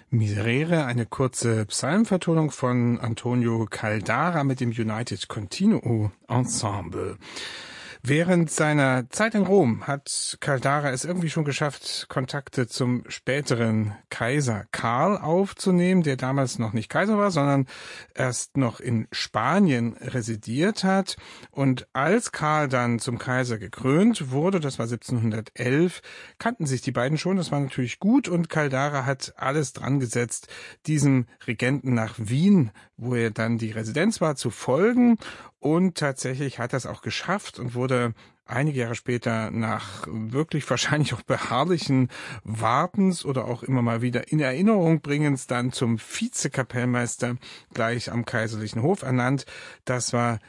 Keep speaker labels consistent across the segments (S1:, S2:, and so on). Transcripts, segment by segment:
S1: Miserere, eine kurze Psalmvertonung von Antonio Caldara mit dem United Continuo Ensemble. Während seiner Zeit in Rom hat Caldara es irgendwie schon geschafft, Kontakte zum späteren Kaiser Karl aufzunehmen, der damals noch nicht Kaiser war, sondern erst noch in Spanien residiert hat. Und als Karl dann zum Kaiser gekrönt wurde, das war 1711, kannten sich die beiden schon, das war natürlich gut, und Caldara hat alles dran gesetzt, diesem Regenten nach Wien, wo er dann die Residenz war, zu folgen. Und tatsächlich hat er es auch geschafft und wurde einige Jahre später nach wirklich wahrscheinlich auch beharrlichen Wartens oder auch immer mal wieder in Erinnerung bringens dann zum Vizekapellmeister gleich am kaiserlichen Hof ernannt. Das war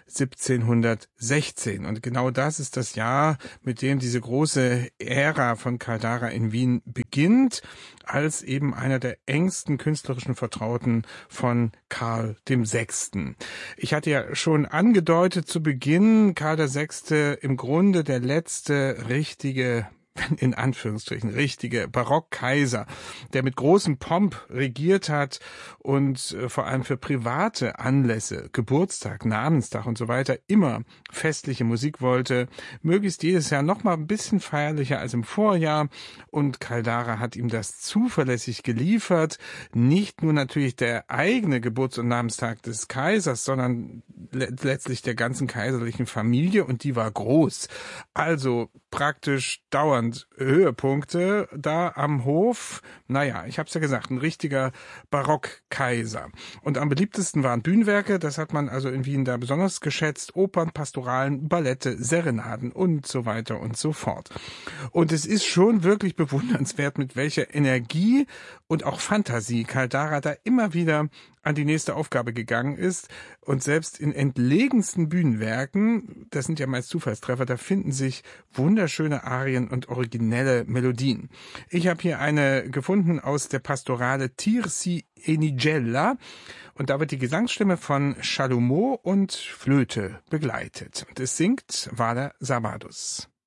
S1: 1716. Und genau das ist das Jahr, mit dem diese große Ära von Caldara in Wien beginnt, als eben einer der engsten künstlerischen Vertrauten von Karl VI. Ich hatte ja schon angedeutet zu Beginn, Karl VI. Im Grunde der letzte richtige, in Anführungsstrichen, richtige Barockkaiser, der mit großem Pomp regiert hat und vor allem für private Anlässe, Geburtstag, Namenstag und so weiter, immer festliche Musik wollte, möglichst jedes Jahr noch mal ein bisschen feierlicher als im Vorjahr, und Caldara hat ihm das zuverlässig geliefert. Nicht nur natürlich der eigene Geburts- und Namenstag des Kaisers, sondern letztlich der ganzen kaiserlichen Familie, und die war groß. Also praktisch dauernd Höhepunkte da am Hof. Naja, ich habe es ja gesagt, ein richtiger Barockkaiser. Und am beliebtesten waren Bühnenwerke, das hat man also in Wien da besonders geschätzt, Opern, Pastoralen, Ballette, Serenaden und so weiter und so fort. Und es ist schon wirklich bewundernswert, mit welcher Energie und auch Fantasie Caldara da immer wieder an die nächste Aufgabe gegangen ist, und selbst in entlegensten Bühnenwerken, das sind ja meist Zufallstreffer, da finden sich wunderschöne Arien und originelle Melodien. Ich habe hier eine gefunden aus der Pastorale Tirsi e Nigella, und da wird die Gesangsstimme von Chalumeau und Flöte begleitet. Und es singt Vater Sabadus.